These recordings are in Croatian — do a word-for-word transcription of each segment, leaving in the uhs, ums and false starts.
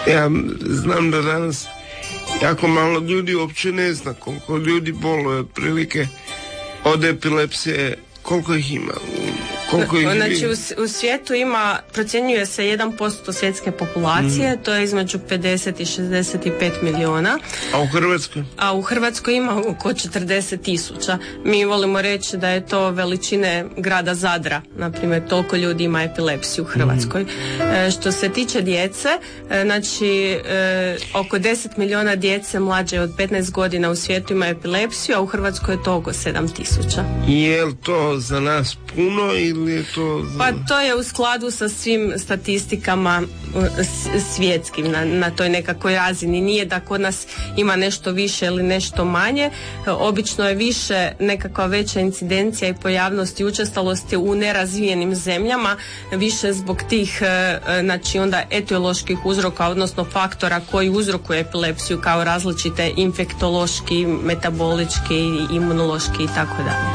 Ja znam da danas jako malo ljudi uopće ne zna koliko ljudi boluje otprilike od epilepsije, koliko ih ima. Koliko ih znači u, u svijetu ima, procjenjuje se jedan posto svjetske populacije, mm. to je između pedeset i šezdeset pet milijuna. A u Hrvatskoj? A u Hrvatskoj ima oko četrdeset tisuća. Mi volimo reći da je to veličine grada Zadra, na primjer, toliko ljudi ima epilepsiju u Hrvatskoj. Mm. E, što se tiče djece, e, znači e, oko deset milijuna djece mlađe od petnaest godina u svijetu ima epilepsiju, a u Hrvatskoj je to oko sedam tisuća. Je li to za nas puno ili je to... Za... Pa to je u skladu sa svim statistikama svjetskim na, na toj nekakvoj razini. Nije da kod nas ima nešto više ili nešto manje. Obično je više nekakva veća incidencija i pojavnost i učestalosti u nerazvijenim zemljama, više zbog tih znači onda etioloških uzroka, odnosno faktora koji uzrokuju epilepsiju, kao različite infektološki, metabolički, imunološki i tako dalje.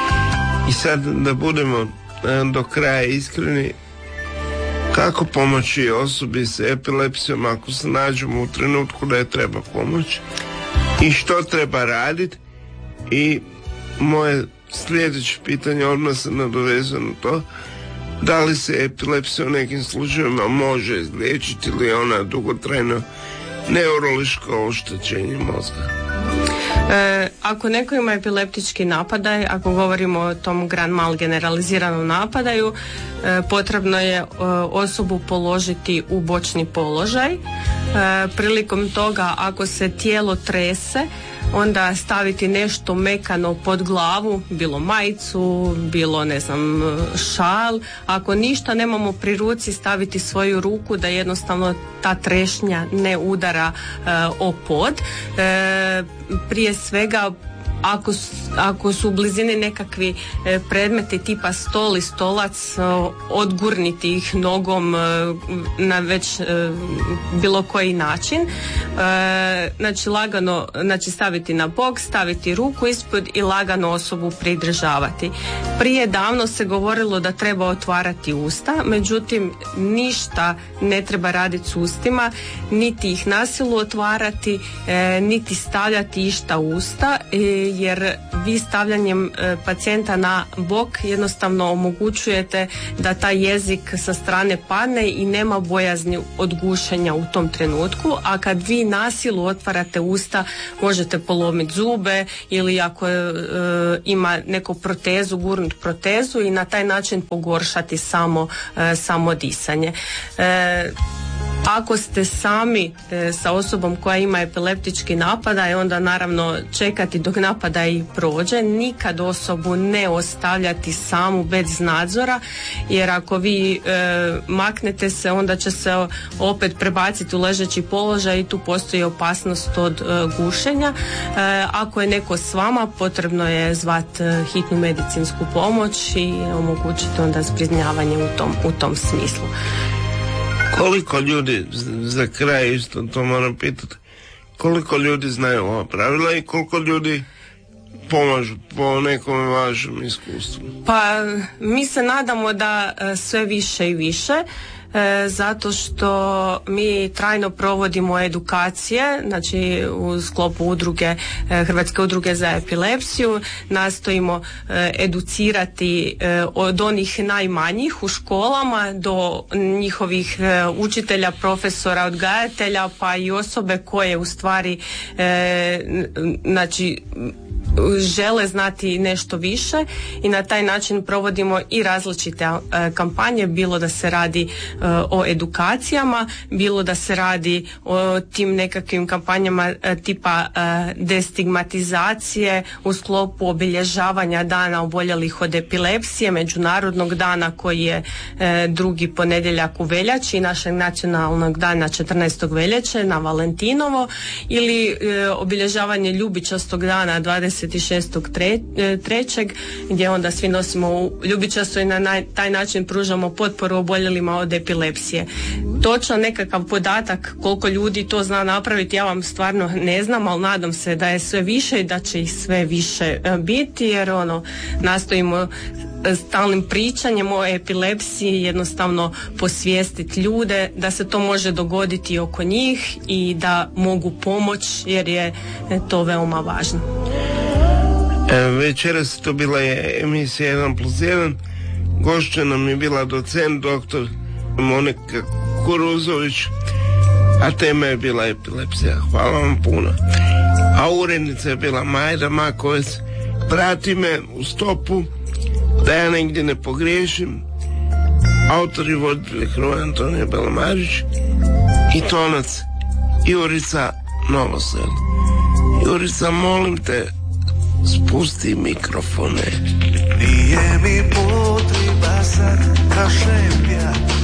I sad da budemo do kraja iskreni, kako pomoći osobi s epilepsijom ako se nađemo u trenutku da je treba pomoći i što treba raditi? I moje sljedeće pitanje odmah se nadovezuje na to, da li se epilepsija u nekim slučajevima može izliječiti ili je ona dugotrajno neurološko oštećenje mozga? E, ako neko ima epileptički napadaj, ako govorimo o tom grand mal generaliziranom napadaju, e, potrebno je e, osobu položiti u bočni položaj. E, prilikom toga ako se tijelo trese, onda staviti nešto mekano pod glavu, bilo majicu, bilo ne znam šal. Ako ništa nemamo pri ruci, staviti svoju ruku da jednostavno ta trešnja ne udara e, o pod. E, prije svega Ako su, ako su u blizini nekakvi e, predmeti tipa stol i stolac, e, odgurniti ih nogom e, na već e, bilo koji način. E, znači lagano, znači staviti na bok, staviti ruku ispod i lagano osobu pridržavati. Prije davno se govorilo da treba otvarati usta, međutim ništa ne treba raditi s ustima, niti ih na silu otvarati, e, niti stavljati išta u usta, e, jer vi stavljanjem e, pacijenta na bok jednostavno omogućujete da taj jezik sa strane padne i nema bojazni od gušenja u tom trenutku, a kad vi na silu otvarate usta možete polomiti zube ili ako e, ima neku protezu, gurnut protezu i na taj način pogoršati samo, e, samo disanje. E, Ako ste sami e, sa osobom koja ima epileptički napadaj, onda naravno čekati dok napadaj prođe, nikad osobu ne ostavljati samu bez nadzora, jer ako vi e, maknete se, onda će se opet prebaciti u ležeći položaj i tu postoji opasnost od e, gušenja. E, ako je neko s vama, potrebno je zvati e, hitnu medicinsku pomoć i omogućiti onda zbrinjavanje u tom, u tom smislu. Koliko ljudi, za kraj isto to moram pitati, koliko ljudi znaju ova pravila i koliko ljudi pomažu po nekom vašem iskustvu? Pa mi se nadamo da sve više i više, e, zato što mi trajno provodimo edukacije, znači u sklopu udruge, e, Hrvatske udruge za epilepsiju, nastojimo e, educirati e, od onih najmanjih u školama do njihovih e, učitelja, profesora, odgajatelja, pa i osobe koje u stvari e, znači žele znati nešto više, i na taj način provodimo i različite e, kampanje, bilo da se radi e, o edukacijama, bilo da se radi o tim nekakvim kampanjama e, tipa e, destigmatizacije u sklopu obilježavanja dana oboljelih od epilepsije, međunarodnog dana koji je e, drugi ponedjeljak u veljači, našeg nacionalnog dana četrnaestog veljače na Valentinovo, ili e, obilježavanje ljubičastog dana dvadeset šestog trećeg gdje onda svi nosimo ljubičasto i na naj, taj način pružamo potporu oboljelima od epilepsije. Točno nekakav podatak koliko ljudi to zna napraviti ja vam stvarno ne znam, ali nadam se da je sve više i da će ih sve više biti, jer ono nastojimo stalnim pričanjem o epilepsiji jednostavno posvijestiti ljude da se to može dogoditi oko njih i da mogu pomoći, jer je to veoma važno. E, večeras to bila je emisija jedan plus jedan. Gošća nam je bila docent doktor Monika Kuruzović, a tema je bila epilepsija. Hvala vam puno. A urednica je bila Majda Makovec. Prati me u stopu da ja negdje ne pogriješim. Autor i voditelj Hrvoje Antonije Belamarić i tonac Jurica Novosel. Jurica, molim te, spusti mikrofone. Nije mi potreba sad da šepja